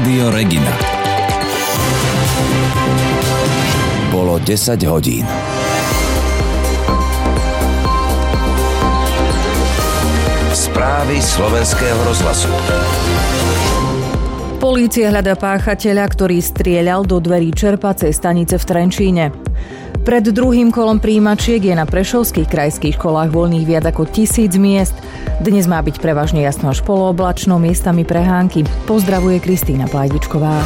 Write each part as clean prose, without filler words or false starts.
Rádio Regina. Bolo 10 hodín. Správy Slovenského rozhlasu. Polícia hľadá páchateľa, ktorý strieľal do dverí čerpacej stanice v Trenčíne. Pred druhým kolom prijímačiek je na prešovských krajských školách voľných viac ako 1000 miest. Dnes má byť prevažne jasno až polooblačno, miestami prehánky. Pozdravuje Kristína Plajdičková.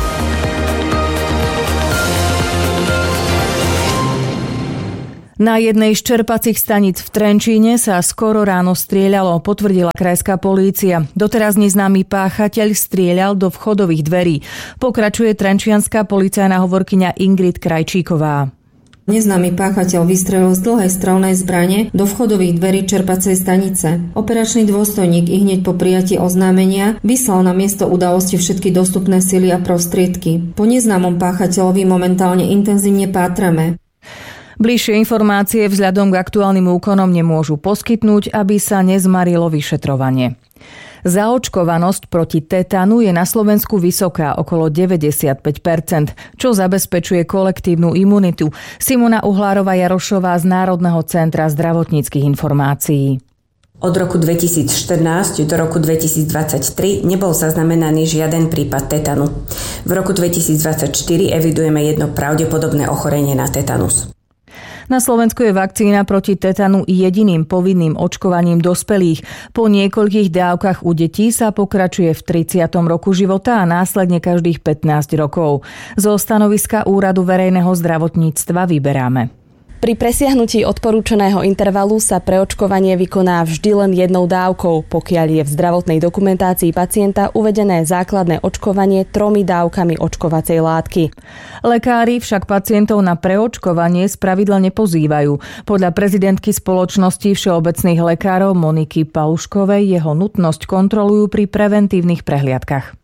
Na jednej z čerpacích staníc v Trenčíne sa skoro ráno strieľalo, potvrdila krajská polícia. Doteraz neznámy páchateľ strieľal do vchodových dverí. Pokračuje trenčianska policajná hovorkyňa Ingrid Krajčíková. Neznámy páchateľ vystrelil z dlhej strelnej zbrane do vchodových dverí čerpacej stanice. Operačný dôstojník i hneď po prijatí oznámenia vyslal na miesto udalosti všetky dostupné sily a prostriedky. Po neznámom páchateľovi momentálne intenzívne pátrame. Bližšie informácie vzhľadom k aktuálnym úkonom nemôžu poskytnúť, aby sa nezmarilo vyšetrovanie. Zaočkovanosť proti tetanu je na Slovensku vysoká, okolo 95%, čo zabezpečuje kolektívnu imunitu. Simona Uhlárová-Jarošová z Národného centra zdravotníckych informácií. Od roku 2014 do roku 2023 nebol zaznamenaný žiaden prípad tetanu. V roku 2024 evidujeme jedno pravdepodobné ochorenie na tetanus. Na Slovensku je vakcína proti tetanu jediným povinným očkovaním dospelých. Po niekoľkých dávkach u detí sa pokračuje v 30. roku života a následne každých 15 rokov. Zo stanoviska Úradu verejného zdravotníctva vyberáme. Pri presiahnutí odporúčaného intervalu sa preočkovanie vykoná vždy len jednou dávkou, pokiaľ je v zdravotnej dokumentácii pacienta uvedené základné očkovanie 3 dávkami očkovacej látky. Lekári však pacientov na preočkovanie spravidla nepozývajú. Podľa prezidentky spoločnosti všeobecných lekárov Moniky Pauškovej jeho nutnosť kontrolujú pri preventívnych prehliadkach.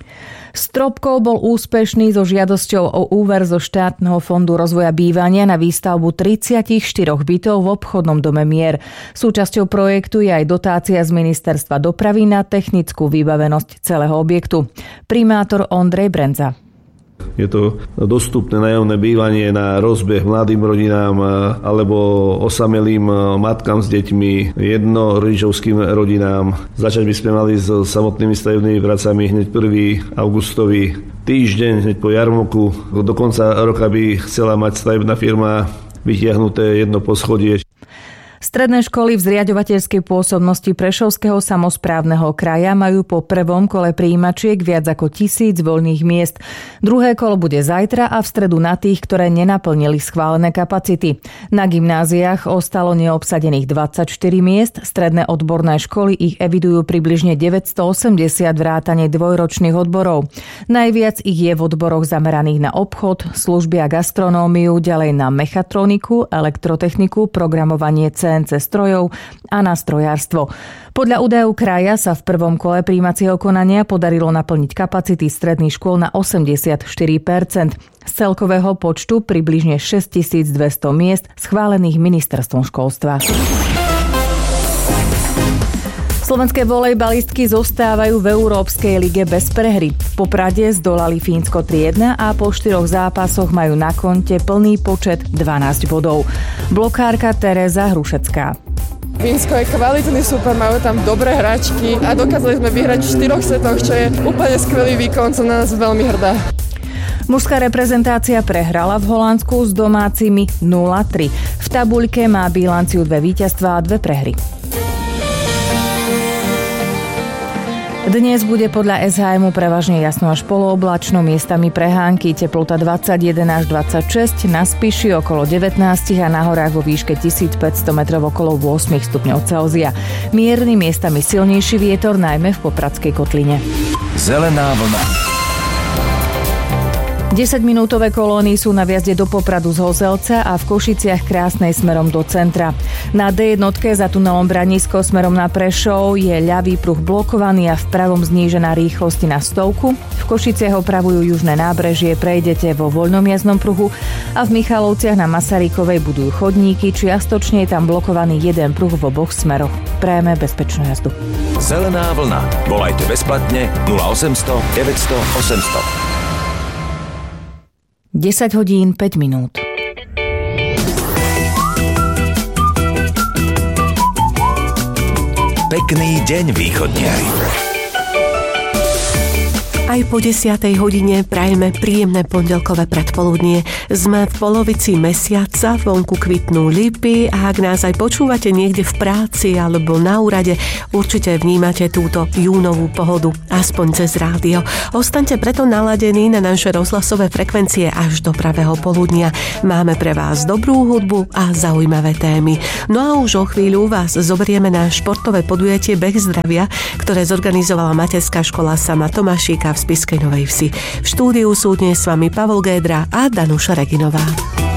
Stropkov bol úspešný so žiadosťou o úver zo štátneho fondu rozvoja bývania na výstavbu 34 bytov v obchodnom dome Mier. Súčasťou projektu je aj dotácia z Ministerstva dopravy na technickú vybavenosť celého objektu. Primátor Ondrej Brenza. Je to dostupné nájomné bývanie na rozbeh mladým rodinám alebo osamelým matkám s deťmi, jednorodičovským rodinám. Začať by sme mali s samotnými stavebnými pracami hneď 1. augustový týždeň, hneď po jarmoku. Do konca roka by chcela mať stavebná firma vytiahnuté jedno poschodie. Stredné školy v zriaďovateľskej pôsobnosti Prešovského samosprávneho kraja majú po prvom kole prijímačiek viac ako 1000 voľných miest. Druhé kolo bude zajtra a v stredu na tých, ktoré nenaplnili schválené kapacity. Na gymnáziách ostalo neobsadených 24 miest, stredné odborné školy ich evidujú približne 980 vrátane dvojročných odborov. Najviac ich je v odboroch zameraných na obchod, služby a gastronómiu, ďalej na mechatroniku, elektrotechniku, programovanie CNC strojov a na strojárstvo. Podľa údajov kraja sa v prvom kole prijímacieho konania podarilo naplniť kapacity stredných škôl na 84%. Z celkového počtu približne 6200 miest schválených ministerstvom školstva. Slovenské volejbalistky zostávajú v Európskej lige bez prehry. V Poprade zdolali Fínsko 3-1 a po 4 zápasoch majú na konte plný počet 12 bodov. Blokárka Tereza Hrušecká. Fínsko je kvalitný super, majú tam dobré hráčky a dokázali sme vyhrať v 4 setoch, čo je úplne skvelý výkon, som na nás veľmi hrdá. Mužská reprezentácia prehrala v Holandsku s domácimi 0-3. V tabuľke má bilanciu 2 víťazstvá a 2 prehry. Dnes bude podľa SHM prevažne jasno až polooblačno, miestami prehánky, teplota 21 až 26, na Spiši okolo 19 a na horách vo výške 1500 metrov okolo 8 stupňov Celzia. Mierny, miestami silnejší vietor, najmä v Popradskej kotline. Zelená vlna. 10-minútové kolóny sú na vjazde do Popradu z Hozelca a v Košiciach Krásnej smerom do centra. Na D1 za tunelom Branisko smerom na Prešov je ľavý pruh blokovaný a v pravom znížená rýchlosť na 100. V Košiciach opravujú južné nábrežie, prejdete vo voľnom jazdnom pruhu a v Michalovciach na Masarykovej budujú chodníky, čiastočne je tam blokovaný jeden pruh v oboch smeroch. Prajeme bezpečnú jazdu. Zelená vlna. Volajte bezplatne 0800 900 800. 10 hodín 5 minút. Pekný deň, východniari. Aj po 10. hodine prajeme príjemné pondelkové predpoludnie. Sme v polovici mesiaca, vonku kvitnú lípy a ak nás aj počúvate niekde v práci alebo na úrade, určite vnímate túto júnovú pohodu, aspoň cez rádio. Ostaňte preto naladení na naše rozhlasové frekvencie až do pravého poludnia. Máme pre vás dobrú hudbu a zaujímavé témy. No a už o chvíľu vás zoberieme na športové podujatie Beh zdravia, ktoré zorganizovala materská škola Sama Tomášika v Spišskej Novej Vsi. V štúdiu sú dnes s vami Pavol Gédra a Danuša Reginová.